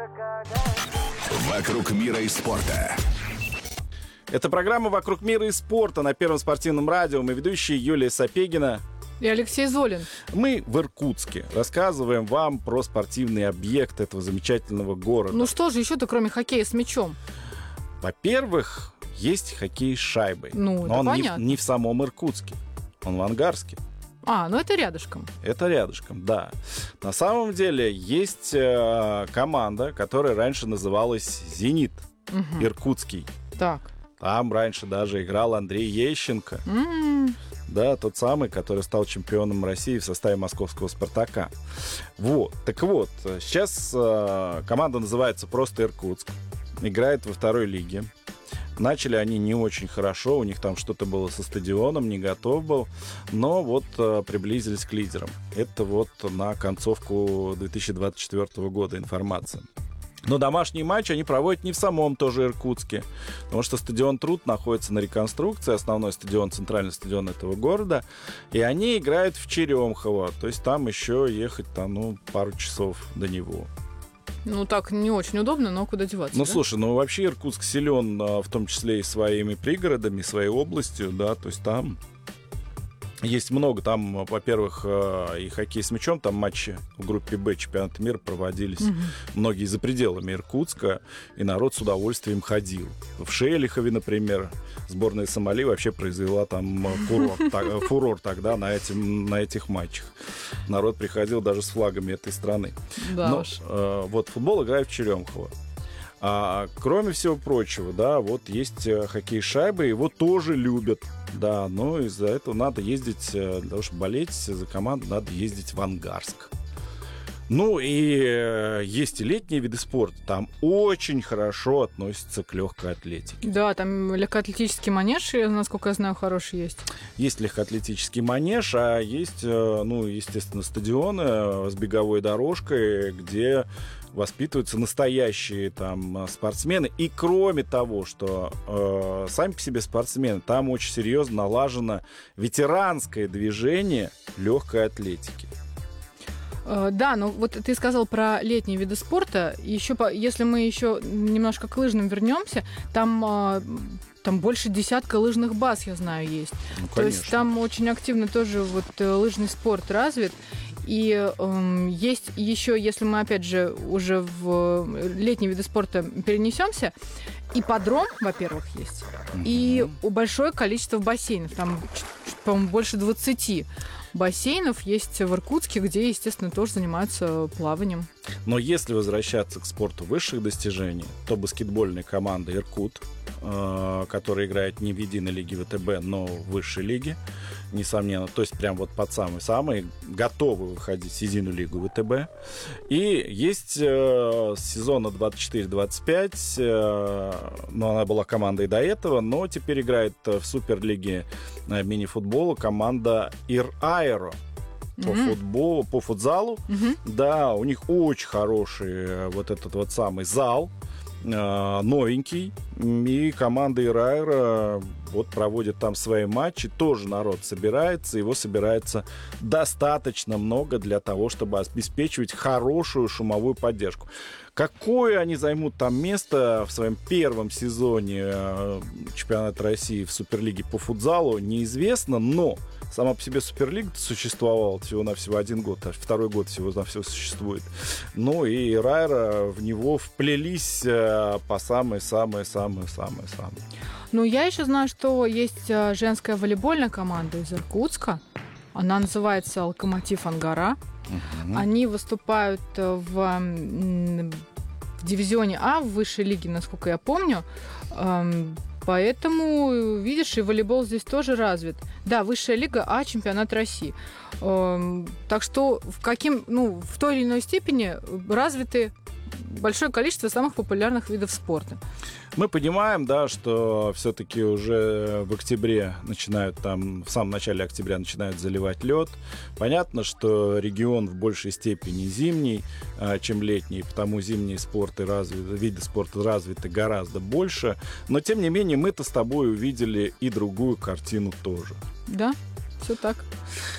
Вокруг мира и спорта. Это программа «Вокруг мира и спорта» на Первом спортивном радио. Мы ведущие Юлия Сапегина и Алексей Золин. Мы в Иркутске рассказываем вам про спортивный объект этого замечательного города. Ну что же еще-то, кроме хоккея с мячом? Во-первых, есть хоккей с шайбой. Ну, но он понятно. не в самом Иркутске, он в Ангарске. Ну это рядышком. Это рядышком, да. На самом деле есть команда, которая раньше называлась «Зенит» Иркутский. Так. Там раньше даже играл Андрей Ещенко. Да, тот самый, который стал чемпионом России в составе московского «Спартака». Вот. Так вот, сейчас команда называется просто «Иркутск». Играет во второй лиге. Начали они не очень хорошо, у них там что-то было со стадионом, не готов был, но вот приблизились к лидерам. Это вот на концовку 2024 года информация. Но домашний матч они проводят не в самом тоже Иркутске, потому что стадион Труд находится на реконструкции, основной стадион, центральный стадион этого города, и они играют в Черемхово, то есть там еще ехать пару часов до него. Так не очень удобно, но куда деваться? Ну, да? Слушай, вообще Иркутск силен, в том числе и своими пригородами, своей областью, да, то есть там есть много, там, во-первых, и хоккей с мячом, там матчи в группе «Б» чемпионата мира проводились, многие за пределами Иркутска, и народ с удовольствием ходил. В Шелихове, например, сборная Сомали вообще произвела там фурор тогда на этих матчах. Народ приходил даже с флагами этой страны. Да уж. Вот футбол играет в Черемхово. Кроме всего прочего, да, вот есть хоккей с шайбой, его тоже любят, да, но из-за этого надо ездить, для того, чтобы болеть за команду, надо ездить в Ангарск. Ну и есть и летние виды спорта, там очень хорошо относятся к легкой атлетике. Да, там легкоатлетический манеж, насколько я знаю, хороший есть. Есть легкоатлетический манеж, а есть, естественно, стадионы с беговой дорожкой, где воспитываются настоящие там спортсмены. И кроме того, что сами по себе спортсмены, там очень серьезно налажено ветеранское движение легкой атлетики. Да, вот ты сказал про летние виды спорта. Еще, если мы еще немножко к лыжным вернемся, там больше десятка лыжных баз, я знаю, есть. То есть там очень активно тоже лыжный спорт развит. И есть еще, если мы, опять же, уже в летние виды спорта перенесемся, ипподром, во-первых, есть, и большое количество бассейнов. Там, по-моему, больше 20 бассейнов есть в Иркутске, где, естественно, тоже занимаются плаванием. Но если возвращаться к спорту высших достижений, то баскетбольная команда «Иркут», которая играет не в единой лиге ВТБ, но в высшей лиге, несомненно, то есть прям под самые готовы выходить в единую лигу ВТБ. И есть с сезона 24-25, она была командой до этого, но теперь играет в Суперлиге мини-футбола команда «Ир-Аэро». По футзалу. Да, у них очень хороший этот самый зал, новенький, и команда «Ир-Аэро» проводит там свои матчи, тоже народ собирается, его собирается достаточно много для того, чтобы обеспечивать хорошую шумовую поддержку. Какое они займут там место в своем первом сезоне чемпионата России в Суперлиге по футзалу, неизвестно, но сама по себе Суперлига существовала всего-навсего один год, а второй год всего-навсего существует. Ну и «Ир-Аэро» в него вплелись по самые-самые-самые-самые. Ну, я еще знаю, что есть женская волейбольная команда из Иркутска. Она называется «Локомотив Ангара». Они выступают в дивизионе А в высшей лиге, насколько я помню. Поэтому, видишь, и волейбол здесь тоже развит. Да, высшая лига А, чемпионат России. Так что в той или иной степени развиты большое количество самых популярных видов спорта. Мы понимаем, да, что все-таки уже в октябре в самом начале октября начинают заливать лед. Понятно, что регион в большей степени зимний, чем летний, потому зимние виды спорта развиты гораздо больше. Но, тем не менее, мы-то с тобой увидели и другую картину тоже. Да, все так.